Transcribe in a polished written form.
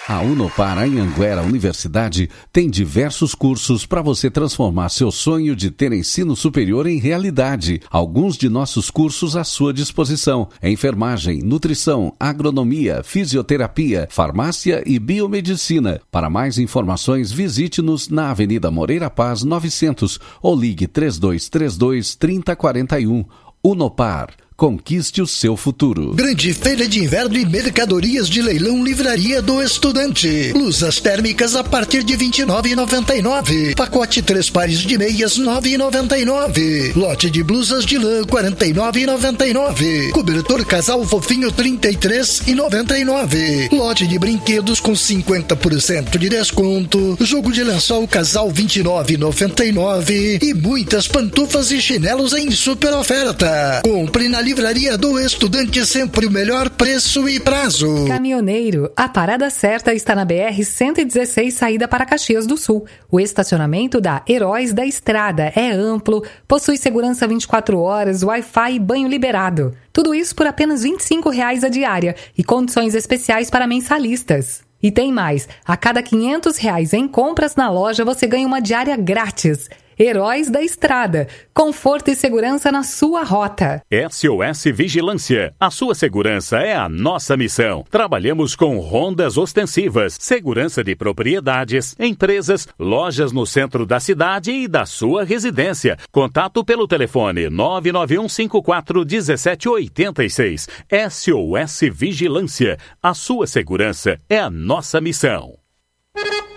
A Unopar Anhanguera Universidade tem diversos cursos para você transformar seu sonho de ter ensino superior em realidade. Alguns de nossos cursos à sua disposição: enfermagem, nutrição, agronomia, fisioterapia, farmácia e biomedicina. Para mais informações, visite-nos na Avenida Moreira Paz 900 ou ligue 3232-3041. Unopar. Conquiste o seu futuro. Grande feira de inverno e mercadorias de leilão Livraria do Estudante. Blusas térmicas a partir de R$ 29,99. Pacote 3 pares de meias R$ 9,99. Lote de blusas de lã R$ 49,99. Cobertor casal fofinho R$ 33,99. Lote de brinquedos com 50% de desconto. Jogo de lençol casal R$ 29,99. E muitas pantufas e chinelos em super oferta. Compre na Livraria do Estudante, sempre o melhor preço e prazo. Caminhoneiro, a parada certa está na BR-116, saída para Caxias do Sul. O estacionamento da Heróis da Estrada é amplo, possui segurança 24 horas, Wi-Fi e banho liberado. Tudo isso por apenas R$ 25,00 a diária e condições especiais para mensalistas. E tem mais, a cada R$ 500,00 em compras na loja você ganha uma diária grátis. Heróis da Estrada, conforto e segurança na sua rota. SOS Vigilância, a sua segurança é a nossa missão. Trabalhamos com rondas ostensivas, segurança de propriedades, empresas, lojas no centro da cidade e da sua residência. Contato pelo telefone 991541786. SOS Vigilância, a sua segurança é a nossa missão.